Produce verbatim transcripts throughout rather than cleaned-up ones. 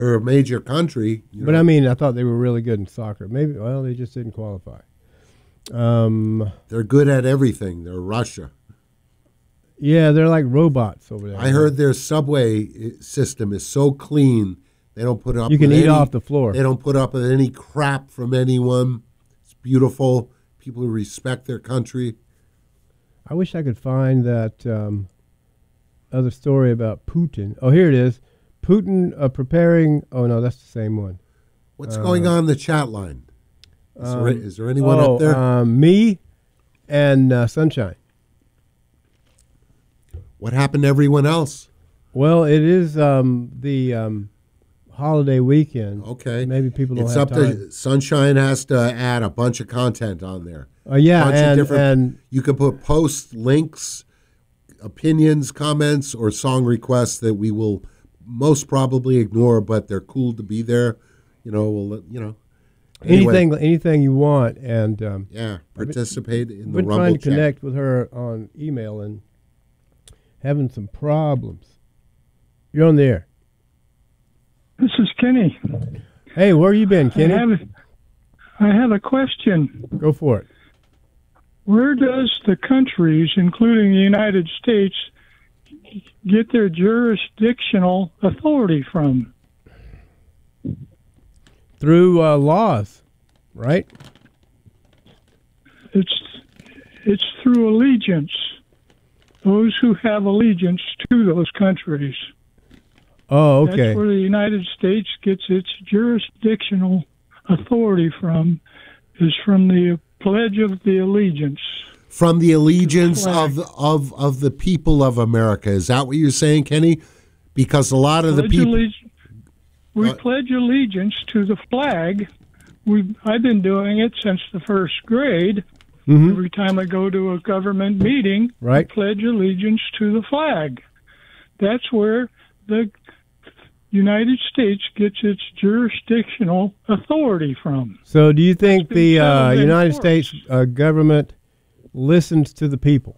or a major country. You but know. I mean, I thought they were really good in soccer. Maybe, well, they just didn't qualify. Um, They're good at everything. They're Russia. Yeah, they're like robots over there. I heard their subway system is so clean. They don't put up. You can with eat any, off the floor. They don't put up with any crap from anyone. It's beautiful. People who respect their country. I wish I could find that um, other story about Putin. Oh, here it is. Putin uh, preparing. Oh no, that's the same one. What's uh, going on in the chat line? Is, um, there, is there anyone oh, up there? Um, me and uh, Sunshine. What happened to everyone else? Well, it is um, the um, holiday weekend. Okay. Maybe people don't it's have up time. to Sunshine has to add a bunch of content on there. Oh, uh, yeah. Bunch and, of different, and you can put posts, links, opinions, comments, or song requests that we will most probably ignore, but they're cool to be there. You know, we'll, you know. Anyway, anything anything you want. And um, yeah, participate been, in the been Rumble trying to chat. connect with her on email and having some problems. You're on the air. This is Kenny. Hey, where you been, Kenny? I have, I have a question. Go for it. Where does the countries, including the United States, get their jurisdictional authority from? Through uh, laws, right? It's it's through allegiance. Those who have allegiance to those countries. Oh, okay. That's where the United States gets its jurisdictional authority from, is from the Pledge of the Allegiance. From the allegiance The of, of of the people of America. Is that what you're saying, Kenny? Because a lot of the Pledge people... alleg- we Uh, pledge allegiance to the flag. We I've been doing it since the first grade. Mm-hmm. Every time I go to a government meeting, Right. I pledge allegiance to the flag. That's where the United States gets its jurisdictional authority from. So do you think been the uh, settled in United courts. States uh, government listens to the people?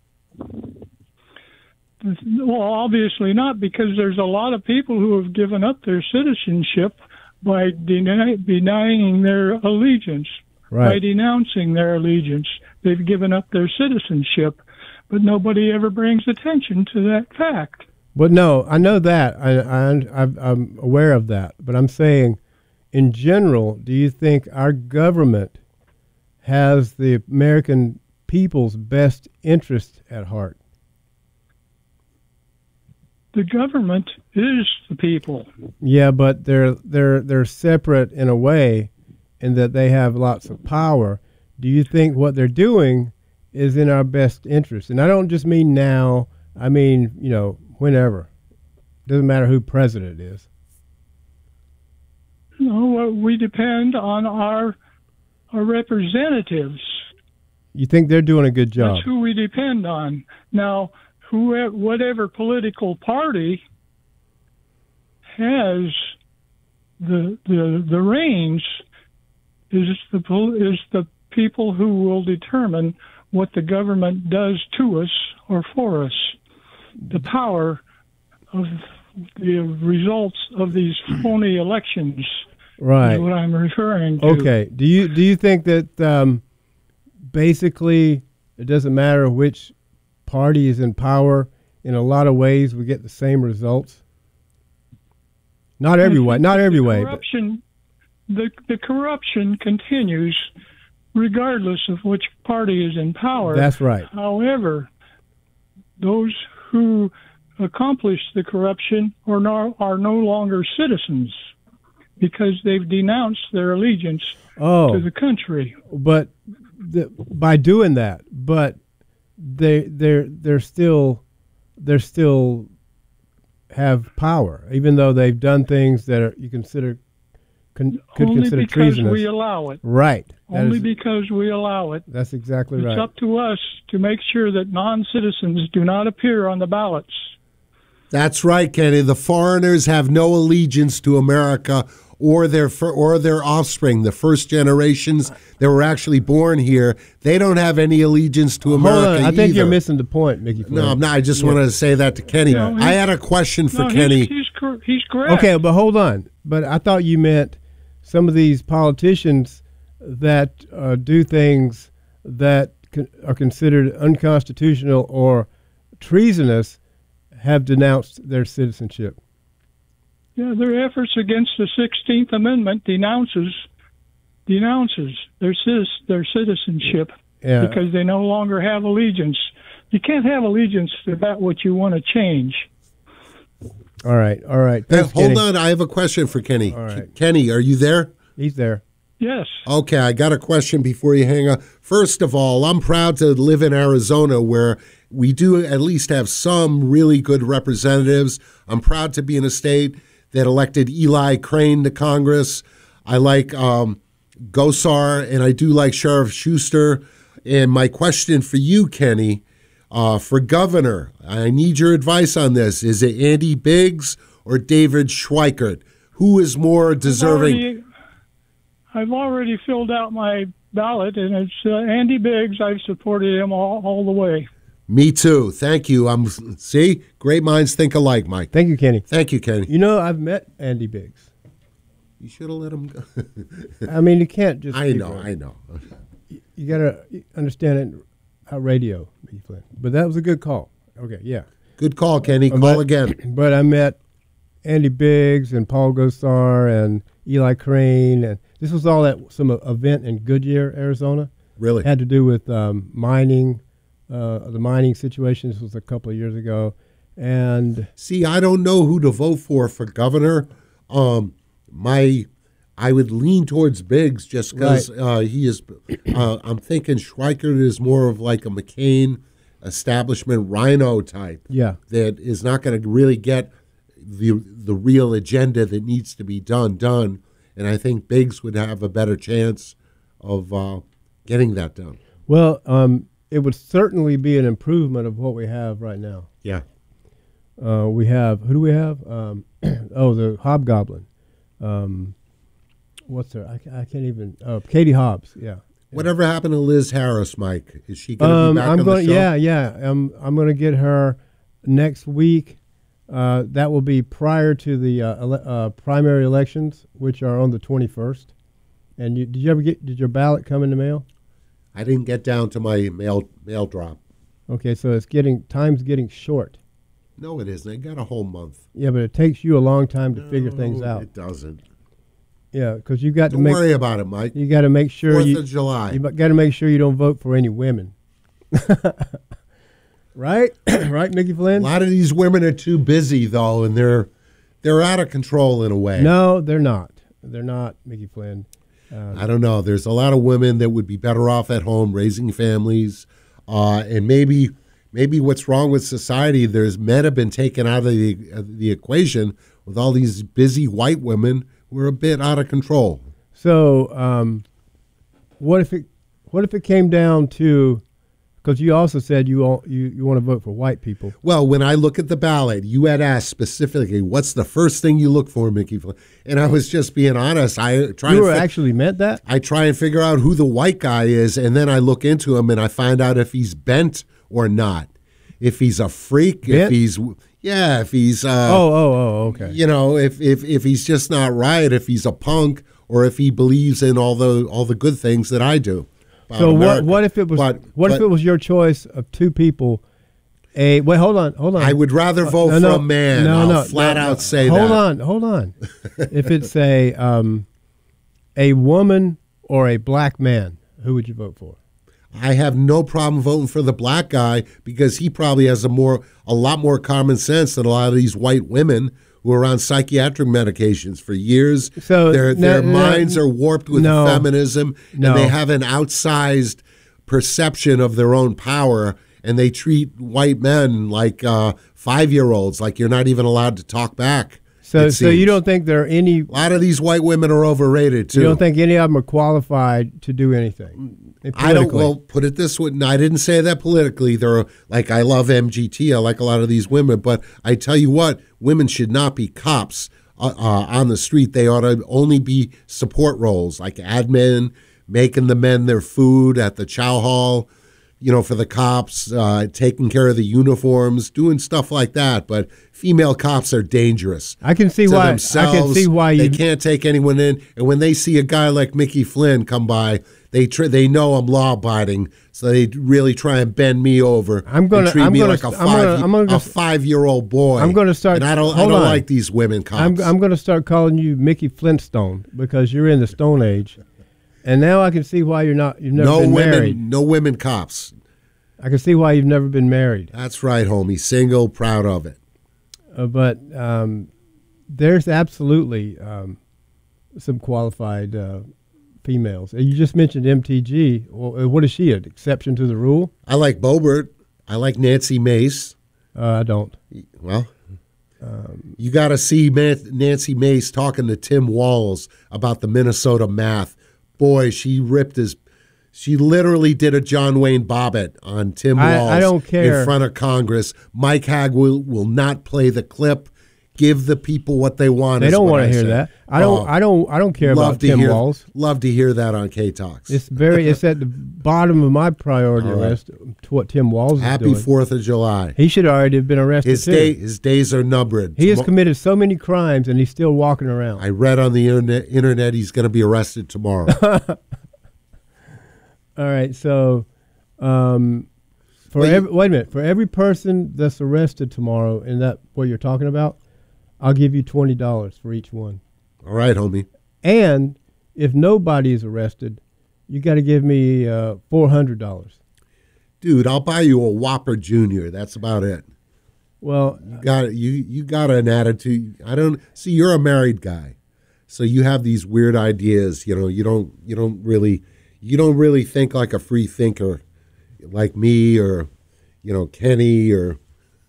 Well, obviously not, because there's a lot of people who have given up their citizenship by deny, denying their allegiance, by Right. denouncing their allegiance. They've given up their citizenship, but nobody ever brings attention to that fact. But no, I know that. I, I, I'm I'm aware of that. But I'm saying, in general, do you think our government has the American people's best interest at heart? The government is the people. Yeah, but they're they're they're separate in a way, in that they have lots of power. Do you think what they're doing is in our best interest? And I don't just mean now. I mean, you know, whenever. Doesn't matter who president is. No, we depend on our our representatives. You think they're doing a good job? That's who we depend on. Now, whoever, whatever political party has the the the reins is the pol- is the people who will determine what the government does to us or for us. The power of the results of these phony elections Right. is what I'm referring to. Okay. Do you do you think that um, basically it doesn't matter which party is in power? In a lot of ways, we get the same results. Not every way. Not every the way. But Corruption, the the corruption continues, regardless of which party is in power. that's right. However, those who accomplish the corruption are no, are no longer citizens because they've denounced their allegiance Oh, to the country. but the, by doing that, but they they're they're still they're still have power, even though they've done things that are, you consider con, could Only consider because treasonous. we allow it. Right. That Only is- because we allow it. that's exactly It's right. up to us to make sure that non-citizens do not appear on the ballots. That's right, Kenny. The foreigners have no allegiance to America or their fir- or their offspring. The first generations that were actually born here, they don't have any allegiance to Hold America on. I think either. you're missing the point, Mickey. No, I'm not. I just wanted to say that to Kenny. Yeah. I had a question for No, Kenny. he's, he's cor- he's correct. Okay, but hold on. But I thought you meant some of these politicians that uh, do things that con- are considered unconstitutional or treasonous have denounced their citizenship. Yeah, their efforts against the sixteenth Amendment denounces denounces their cis- their citizenship Yeah. because they no longer have allegiance. You can't have allegiance to that what you want to change. All right, all right. Hey, Thanks, hold Kenny. on, I have a question for Kenny. All right. Kenny, are you there? He's there. Yes. Okay, I got a question before you hang up. First of all, I'm proud to live in Arizona where we do at least have some really good representatives. I'm proud to be in a state that elected Eli Crane to Congress. I like um, Gosar, and I do like Sheriff Schuster. And my question for you, Kenny, uh, for governor, I need your advice on this. Is it Andy Biggs or David Schweikert? Who is more deserving? I've already, I've already filled out my ballot, and it's uh, Andy Biggs. I've supported him all, all the way. Me too. Thank you. I'm see, great minds think alike, Mike. Thank you, Kenny. Thank you, Kenny. You know, I've met Andy Biggs. You should have let him go. I mean, you can't just. I keep know, it. I know. You got to understand it on radio, Mickey Flynn. But that was a good call. Okay, yeah. Good call, Kenny. Call But- again. But I met Andy Biggs and Paul Gosar and Eli Crane, and this was all at some uh, event in Goodyear, Arizona. Really? It had to do with um, mining, uh, the mining situation. This was a couple of years ago, and See, I don't know who to vote for for governor. Um, my, I would lean towards Biggs just because Right. uh, he is. Uh, I'm thinking Schweikert is more of like a McCain establishment rhino type. yeah, That is not going to really get the the real agenda that needs to be done done. And I think Biggs would have a better chance of uh, getting that done. well, um, it would certainly be an improvement of what we have right now. Yeah. Uh, we have who do we have? Um, oh, the Hobgoblin. Um, what's her? I, ca- I can't even. Uh, Katie Hobbs. Yeah. Whatever happened to Liz Harris, Mike? Is she going to Um, be back I'm on going. the show? Yeah, yeah. I'm. I'm going to get her next week. Uh, that will be prior to the uh, ele- uh, primary elections, which are on the twenty-first. And you, did you ever get? Did your ballot come in the mail? I didn't get down to my mail mail drop. Okay, so it's getting time's getting short. No, it isn't. I got a whole month. Yeah, but it takes you a long time to figure things No, out. It doesn't. Yeah, because you got Don't to make. worry about it, Mike. You got to make sure Fourth you. of July. You got to make sure you don't vote for any women. Right, right, Mickey A Flynn. lot of these women are too busy though, and they're they're out of control in a way. No, they're not. They're not, Mickey Flynn. Uh, I don't know. There's a lot of women that would be better off at home raising families, uh, and maybe maybe what's wrong with society? There's men have been taken out of the uh, the equation with all these busy white women who are a bit out of control. So, um, what if it what if it came down to, because you also said you all, you you want to vote for white people. Well, when I look at the ballot, you had asked specifically, "What's the first thing you look for, Mickey?" And I was just being honest. I try You and were fi- actually meant that. I try and figure out who the white guy is, and then I look into him and I find out if he's bent or not. If he's a freak, if Bent? he's yeah, if he's uh, Oh, oh, oh, okay. you know, if if if he's just not right, if he's a punk, or if he believes in all the all the good things that I do. about So what America. what if it was But- what if but it was your choice of two people? A wait, hold on, hold on. I would rather vote No, for no, a man. no, I'll no, flat no, out no. say hold that. on, hold on. If it's a um, a woman or a black man, who would you vote for? I have no problem voting for the black guy because he probably has a more a lot more common sense than a lot of these white women who are on psychiatric medications for years. So, their no, their no, minds are warped with no, feminism, no. and they have an outsized perception of their own power, and they treat white men like uh, five-year-olds, like you're not even allowed to talk back. So it so you seems. don't think there are any? A lot of these white women are overrated too. You don't think any of them are qualified to do anything? I don't. politically? Well, put it this way. No, I didn't say that politically. There are like I love M G T. I like a lot of these women, but I tell you what, women should not be cops uh, uh, on the street. They ought to only be support roles, like admin, making the men their food at the chow hall, you know, for the cops, uh, taking care of the uniforms, doing stuff like that. But female cops are dangerous. I can see to why. themselves. I can see why they you can't take anyone in. And when they see a guy like Mickey Flynn come by, they tr- they know I'm law abiding, so they really try and bend me over. I'm gonna and treat I'm me gonna, like a I'm five gonna, I'm gonna, a five year old boy. I'm gonna start. And I don't I hold don't on. like these women cops. I'm I'm gonna start calling you Mickey Flintstone because you're in the Stone Age, and now I can see why you're not. You've never no been women, married. no women cops. I can see why you've never been married. That's right, homie. Single, proud of it. Uh, but um, there's absolutely um, some qualified uh, females. You just mentioned M T G. Well, what is she, an exception to the rule? I like Boebert. I like Nancy Mace. Uh, I don't. Well, um, you got to see Nancy Mace talking to Tim Walz about the Minnesota math. Boy, she ripped his. She literally did a John Wayne Bobbitt on Tim Walz I, I don't care. in front of Congress. Mike Hagg will, will not play the clip. Give the people what they want. They don't want to hear said. that. I don't. Oh, I don't. I don't care about Tim hear, Walz. Love to hear that on K Talks. It's very. It's at the bottom of my priority right. list to what Tim Walz Happy is doing. Fourth of July. He should already have been arrested His too. day, his days are numbered. He has Tomo- committed so many crimes, and he's still walking around. I read on the internet. Internet, he's going to be arrested tomorrow. All right, so um, for Wait, every, wait a minute, for every person that's arrested tomorrow, in that what you're talking about, I'll give you twenty dollars for each one. All right, homie. And if nobody is arrested, you got to give me uh, four hundred dollars. Dude, I'll buy you a Whopper Junior. That's about it. Well, you got you you got an attitude. I don't see. You're a married guy, so you have these weird ideas. You know, you don't you don't really. You don't really think like a free thinker like me or, you know, Kenny or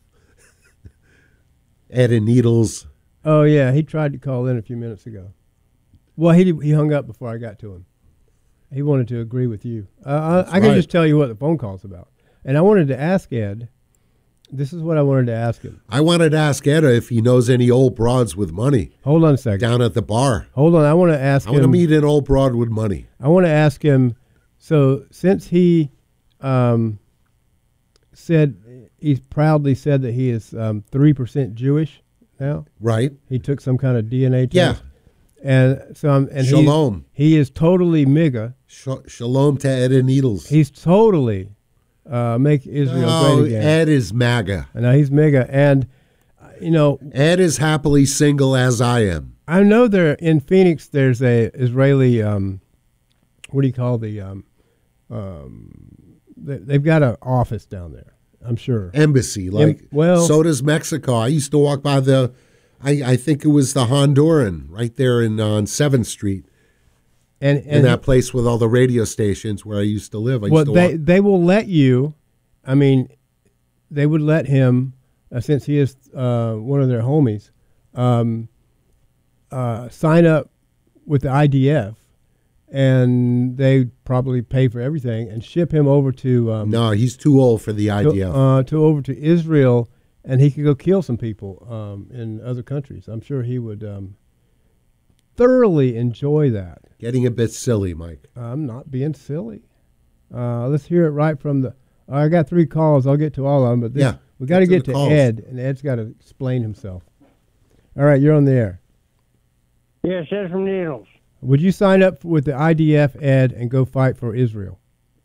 Ed and Needles. Oh, yeah, he tried to call in a few minutes ago. Well, he he hung up before I got to him. He wanted to agree with you. Uh, I, I can right. just tell you what the phone call's about. And I wanted to ask Ed, this is what I wanted to ask him. I wanted to ask Ed if he knows any old broads with money. Hold on a second. Down at the bar. Hold on, I want to ask I him. want to meet an old broad with money. I want to ask him, so since he um, said, he's proudly said that he is um, three percent Jewish now. Right. He took some kind of D N A test. Yeah. And so I'm, and Shalom. He is totally MIGA. Sh- shalom to Ed and Needles. He's totally uh, make Israel oh, great again. Ed is MAGA. I know he's MIGA. And, uh, you know. Ed is happily single as I am. I know there in Phoenix there's a Israeli, um, what do you call the, um, um, they, they've got an office down there, I'm sure. Embassy. Like, Em- well, so does Mexico. I used to walk by the, I, I think it was the Honduran right there in on seventh Street. And, and in that place with all the radio stations where I used to live. I well, used to they, walk. they will let you, I mean, they would let him, uh, since he is uh, one of their homies, um, uh, sign up with the I D F, and they probably pay for everything and ship him over to um, no, he's too old for the I D F. to, uh, to over to Israel, and he could go kill some people um, in other countries. I'm sure he would um, thoroughly enjoy that. Getting a bit silly, Mike. I'm not being silly. Uh, let's hear it right from the. I got three calls. I'll get to all of them, but this, Yeah, we got to get get to to the calls. Ed, and Ed's got to explain himself. All right, you're on the air. Yes, Ed from Needles. Would you sign up with the I D F, Ed, and go fight for Israel?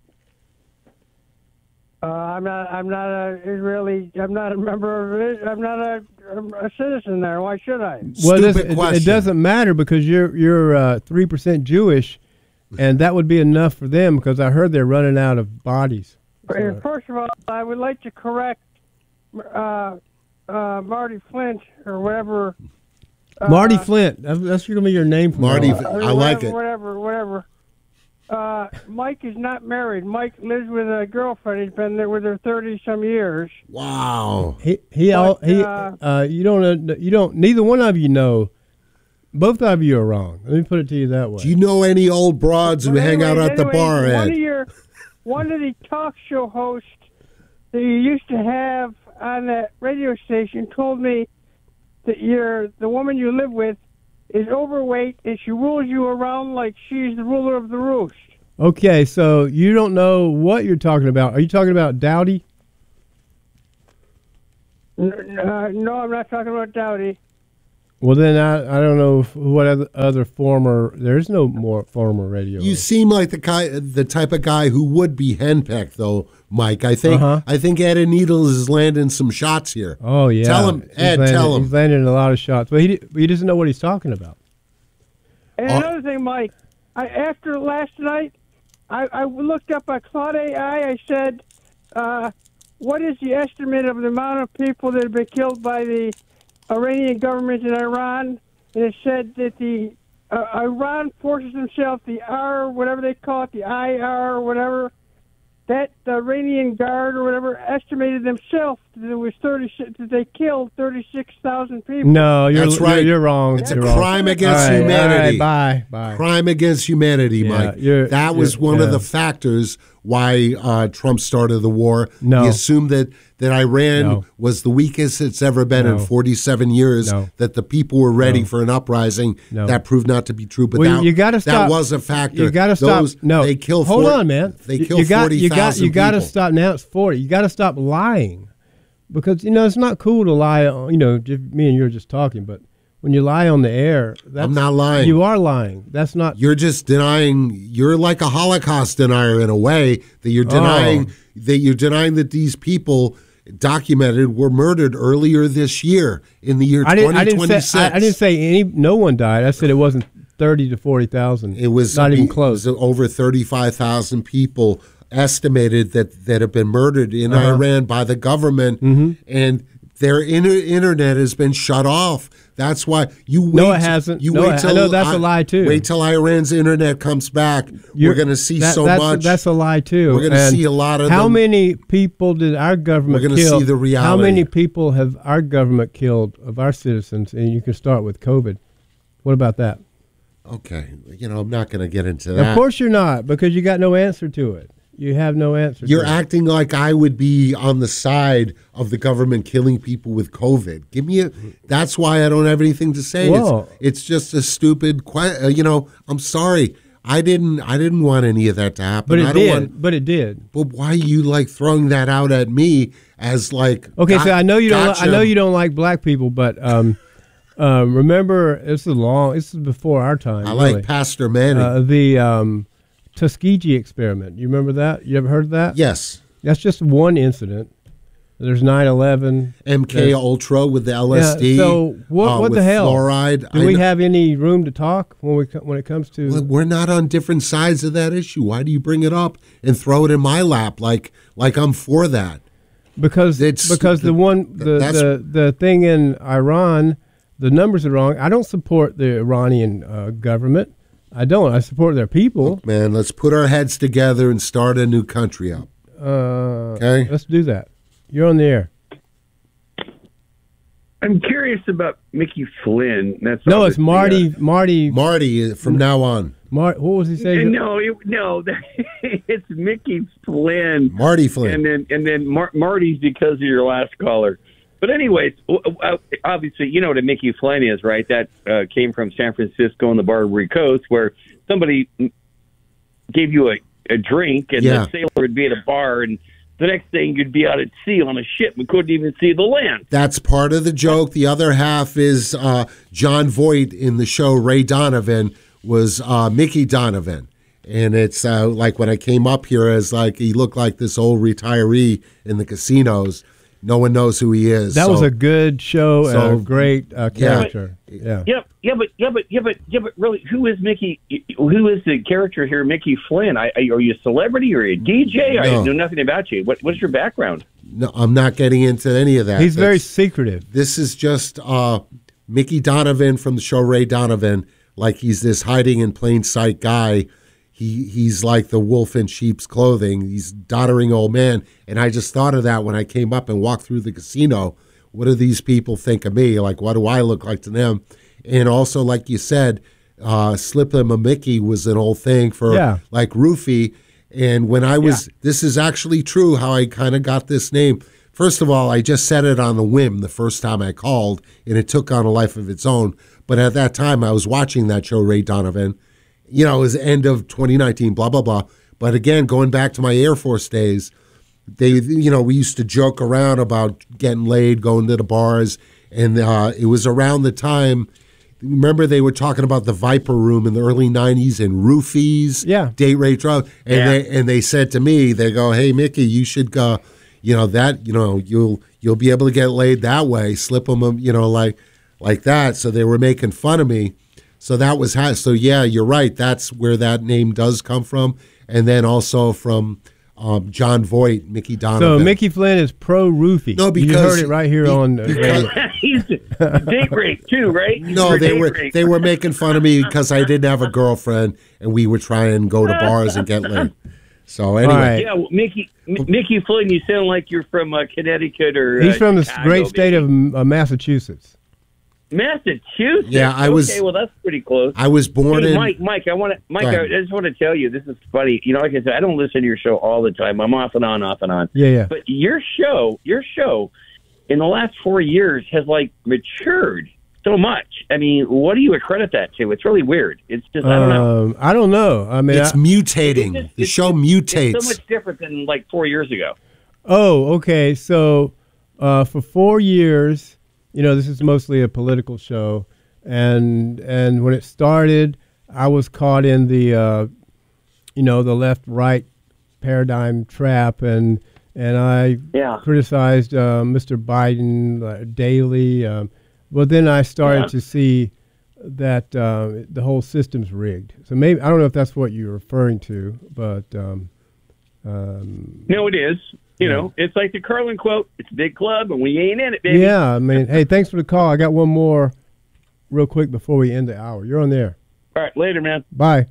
Uh, I'm not. I'm not a Israeli. I'm not a member of it. I'm not a, a citizen there. Why should I? Well, Stupid it, it, question. it doesn't matter because you're you're uh, three percent Jewish, and that would be enough for them because I heard they're running out of bodies. Uh, First of all, I would like to correct uh, uh, Marty Flint or whatever. Uh, Marty Flint. That's, that's going to be your name from Marty, now on. or I like whatever, it. Whatever, whatever. Uh, Mike is not married. Mike lives with a girlfriend. He's been there with her thirty some years. Wow. He he all But, he. uh, Uh, you don't uh, you don't. Neither one of you know. Both of you are wrong. Let me put it to you that way. Do you know any old broads who But hang out anyways, at the anyways, bar, One Ed? of your, one of the talk show hosts that you used to have on that radio station told me that you're the woman you live with is overweight and she rules you around like she's the ruler of the roost. Okay, so you don't know what you're talking about. Are you talking about Dowdy? N- uh, no, I'm not talking about Dowdy. Well, then I, I don't know if, what other, other former. There's no more former radio. You seem like the guy, the type of guy who would be henpecked, though, Mike. I think Uh-huh. I think Ed Needles is landing some shots here. Oh yeah. Tell him, He's Ed. landed, tell him. He's landing a lot of shots, but he he doesn't know what he's talking about. And Uh, another thing, Mike, I, after last night, I, I looked up on Claude A I. I said, uh, what is the estimate of the amount of people that have been killed by the Iranian government in Iran? And it said that the uh, Iran forces themselves, the R, whatever they call it, the I R or whatever, that the Iranian Guard or whatever estimated themselves that it was thirty that they killed thirty-six thousand people. No, you're That's you're, right. you're wrong. It's a You're wrong. crime against All right, humanity. All right, bye, bye. Crime against humanity, Yeah, Mike. you're- That was you're- one of yeah. the factors why uh, Trump started the war. No. He assumed that, that Iran No. was the weakest it's ever been No. in forty-seven years, No. that the people were ready No. for an uprising. No. That proved not to be true, but Well, that, you gotta that stop. was a factor. You got to stop. Those- No, They kill Hold four- on, man. They You- kill you got, forty you got, thousand you got to people. stop. Now it's forty. You got to stop lying, because you know it's not cool to lie. on- You know, just, me and you are just talking, but when you lie on the air, that's, I'm not lying. You are lying. That's not. You're just denying. You're like a Holocaust denier in a way that you're denying Oh. that you're denying that these people documented were murdered earlier this year in the year I didn't. I didn't say. 2026. I, I didn't say any. No one died. I said it wasn't thirty to forty thousand. It was not even it close. was over thirty-five thousand people estimated that that have been murdered in Uh-huh. Iran by the government, Mm-hmm. and their inter- internet has been shut off. That's why you wait. No, it hasn't. You No, wait I- I till know that's a a lie, too. Wait till Iran's internet comes back. You're- We're going to see that- so that's, much. That's a lie too. We're gonna And see a lot of How them. many people did our government We're gonna kill? see the How reality. many people have our government killed of our citizens? And you can start with COVID. What about that? Okay, you know I'm not going to get into that. Of course you're not, because you got no answer to it. You have no answer. You're to acting like I would be on the side of the government killing people with COVID. Give me a. That's why I don't have anything to say. Well- it's, it's just a stupid. que- uh, You know, I'm sorry. I didn't. I didn't want any of that to happen. But it I don't did. Want, but it did. but why are you like throwing that out at me as like? Okay, got- so I know you don't. gotcha. I know you don't like black people, but um, um, remember this is long. This is before our time. I really. like Pastor Manning. uh, the um, Tuskegee experiment. You remember that? You ever heard of that? yes, That's just one incident. There's nine eleven. M K There's- Ultra with the L S D. Yeah, so what- uh, what the with hell? Fluoride. Do I we know- have any room to talk when we co- when it comes to? Well, we're not on different sides of that issue. Why do you bring it up and throw it in my lap like like I'm for that? because it's- because the one the, that's- the the thing in Iran, the numbers are wrong. I don't support the Iranian uh, government. I don't. I support their people. Man, let's put our heads together and start a new country up. Uh, Okay. let's do that. You're on the air. I'm curious about Mickey Flynn. That's No, it's obviously, Marty. uh, Marty. Marty, uh, from now on, Mar- what was he saying? no, it, no, it's Mickey Flynn, Marty Flynn. and then and then Mar- Marty's because of your last caller. But anyways, w- w- obviously, you know what a Mickey Flynn is, right? That uh, came from San Francisco on the Barbary Coast, where somebody gave you a, a drink, and Yeah. the sailor would be at a bar, and the next thing you'd be out at sea on a ship and couldn't even see the land. That's part of the joke. The other half is uh, John Voight in the show Ray Donovan was uh, Mickey Donovan. And it's uh, like when I came up here as like he looked like this old retiree in the casinos. No one knows who he is. That so- was a good show so- and a great uh, character. Yeah. Yeah, yeah, but yeah, but yeah, but yeah, but really, who is Mickey? Who is the character here, Mickey Flynn? I, are you a celebrity or a D J? I No. know nothing about you. What, what's your background? No, I'm not getting into any of that. He's very That's- secretive. This is just uh, Mickey Donovan from the show Ray Donovan. Like he's this hiding in plain sight guy. He he's like the wolf in sheep's clothing. He's a doddering old man. And I just thought of that when I came up and walked through the casino. What do these people think of me? Like, what do I look like to them? And also, like you said, uh, Slip Them a Mickey was an old thing for Yeah. like Roofie. And when I was, this is actually true how I kind of got this name. First of all, I just said it on the whim the first time I called, and it took on a life of its own. But at that time, I was watching that show, Ray Donovan. you know, it was end of twenty nineteen, blah, blah, blah. But again, going back to my Air Force days, they, you know, we used to joke around about getting laid, going to the bars, and uh, it was around the time. Remember, they were talking about the Viper Room in the early nineties and roofies, yeah, date rape drugs, and yeah. they and they said to me, they go, "Hey, Mickey, you should go, you know that, you know, you'll you'll be able to get laid that way, slip them, you know, like like that." So they were making fun of me. So that was how. So yeah, you're right. That's where that name does come from, and then also from um, John Voight, Mickey Donovan. So Mickey Flynn is pro roofie. No, because you heard it right here be, on. Uh, because, He's date rape too, right? He's no, they date were rape. they were making fun of me because I didn't have a girlfriend, and we would try and go to bars and get laid. So anyway, right. Yeah, well, Mickey M- Mickey Flynn, you sound like you're from uh, Connecticut or. He's uh, from the Chicago, great state maybe. of uh, Massachusetts. Massachusetts. Yeah, I was- Okay, well, that's pretty close. I was born Hey, in. Mike, Mike, I want to, Mike, Go I ahead. just want to tell you, this is funny. You know, like I said, I don't listen to your show all the time. I'm off and on, off and on. Yeah, yeah. But your show, your show, in the last four years has like matured so much. I mean, what do you accredit that to? It's really weird. It's just, I don't know. Um, I don't know. I mean, It's I, mutating. It's just- the it's- show It's mutates. so much different than like four years ago. oh, okay. So uh, for four years, you know, this is mostly a political show, and and when it started, I was caught in the, uh, you know, the left-right paradigm trap, and and I Yeah. criticized uh, Mister Biden uh, daily. Um, well, then I started Yeah. to see that uh, the whole system's rigged. So maybe I don't know if that's what you're referring to, but um, um, No, it is. You Yeah. know, it's like the Carlin quote, it's a big club and we ain't in it, baby. yeah. I mean, hey, thanks for the call. I got one more, real quick before we end the hour. You're on there. All right, later, man. Bye.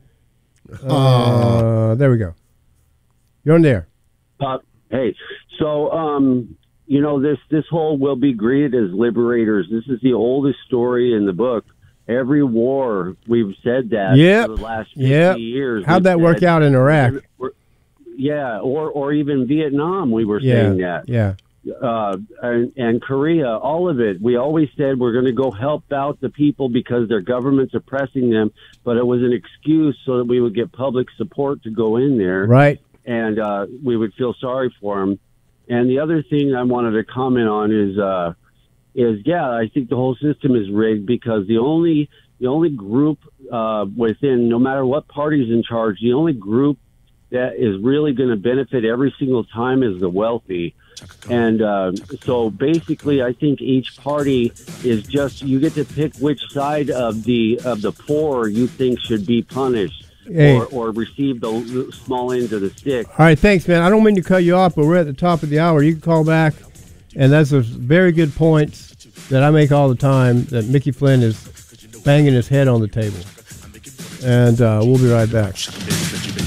Uh, there we go. You're on there. Uh, hey, so um, you know this this whole "we'll be greeted as liberators." This is the oldest story in the book. Every war we've said that Yep. for the last fifty Yep. years. How'd we've that work said, out in Iraq? we're- Yeah, or or even Vietnam. We were Yeah. saying that. Yeah. Uh, and, and Korea, all of it. We always said we're going to go help out the people because their government's oppressing them, but it was an excuse so that we would get public support to go in there, Right. and uh, we would feel sorry for them. And the other thing I wanted to comment on is, uh, is yeah, I think the whole system is rigged because the only the only group uh, within, no matter what party's in charge, the only group that is really going to benefit every single time is the wealthy. And uh, so basically, I think each party is just, you get to pick which side of the of the poor you think should be punished Hey. or, or receive the small ends of the stick. All right. Thanks, man. I don't mean to cut you off, but we're at the top of the hour. You can call back, and that's a very good points that I make all the time. That Mickey Flynn is banging his head on the table, and uh, we'll be right back.